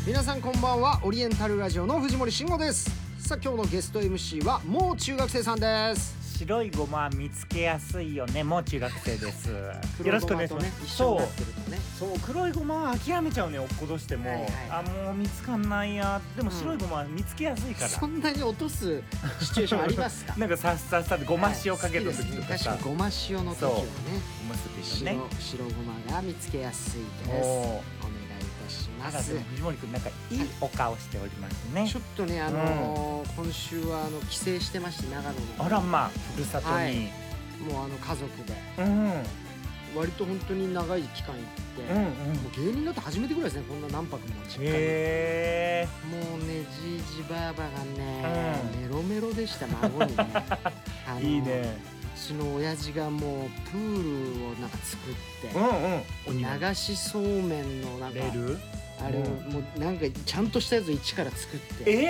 皆さんこんばんは。オリエンタルラジオの藤森慎吾です。さあ今日のゲスト MC はもう中学生さんです。 白いごま見つけやすいよね。もう中学生です。よ黒ごろしくお願いしままとねす。 一緒になってるとね。 そう黒いごまは諦めちゃうね。落っことしても、 はいはいあもう見つかんないや。でも白いごまは見つけやすいから、 そんなに落とすシチュエーションありますか？ なんかさっさっさってごま塩かけた時好きですね。 とかさ、 確かにごま塩の時はね、 おむすびとね。 白ごまが見つけやすいです。お願いいたしますなんかでも。藤森くんなんかいいお顔しておりますね。 ちょっとね今週は帰省してまして長野の。 あらまあふるさとに、 はい、もう家族で。割と本当に長い期間行って、もう芸人になって初めてぐらいですね。こんな何泊も実家に。もうねじいじばあばがね、メロメロでした。孫にねいいね。 うちの親父がもうプールをなんか作って、流しそうめんのなんかあれをもうなんかちゃんとしたやつを一から作って、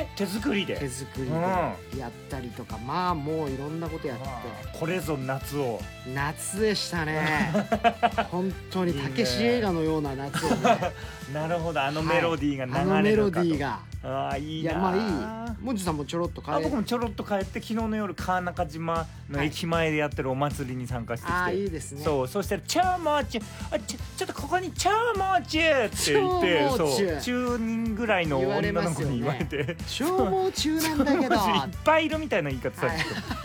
手作りでやったりとか、まあもういろんなことやって、 これぞ夏でしたね本当にたけし映画のような夏をねなるほど。あのメロディーが流れるかと、 あのメロディーがいいな。 いやまあいい。もんじさんもちょろっと僕もちょろっと帰って、昨日の夜川中島の駅前でやってるお祭りに参加してきて、 いいですね。 そしたら「ちょもうちゅちょっとここにちょもうちゅ」って言って、そう中人ぐらいの女の子に言われて 「超もう中なんだけど」 いっぱいいるみたいな言い方されて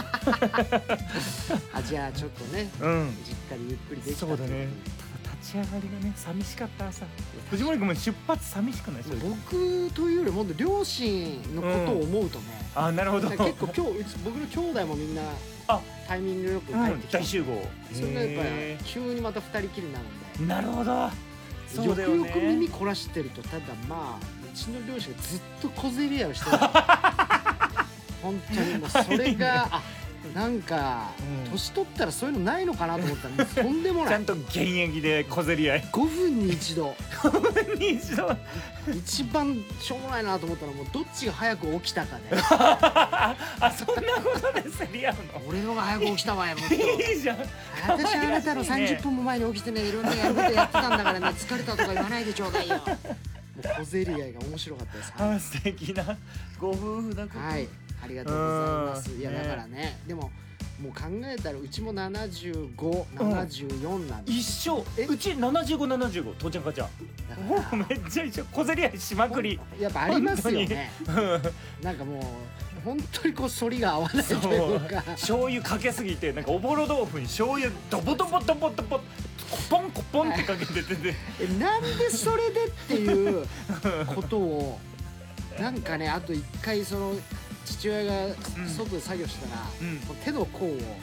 じゃあちょっとね、実家でゆっくりできた。 そうだね。立ち上がりがね寂しかったさ。藤森君も出発寂しくない？ 僕というよりも両親のことを思うとね、 なるほど。 結構僕の兄弟もみんなタイミングよく帰ってきて、 大集合。 それがやっぱり急にまた2人きりになるんで。 なるほど。そうだよね。 よくよく耳凝らしてると、ただまあうちの両親がずっと小競り合いをしてる本当にもうそれがなんか年取ったらそういうのないのかなと思ったら、もうとんでもない。 ちゃんと現役で小競り合い 5分に一度一番しょうもないなと思ったら、もうどっちが早く起きたかでそんなことで競り合うの？ 俺のが早く起きたわよ。もっといいじゃん。 私あなたの30分も前に起きてね、いろんなやることやってたんだからね、疲れたとか言わないでちょうだいよ。もう小競り合いが面白かったです。 素敵なご夫婦だ。 はい、ありがとうございます。いやだからね、でももう考えたらうちも75、74なんで一緒。うち75、75。父ちゃん母ちゃんめっちゃ一緒。小競り合いしまくり。 やっぱありますよね。なんかもう本当にこう反りが合わないというか、 醤油かけすぎて、なんかおぼろ豆腐に醤油ドボドボドボドボコポンコポンってかけてて、 なんでそれでっていうことをなんかね、あと一回その父親が外で作業したら、手の甲を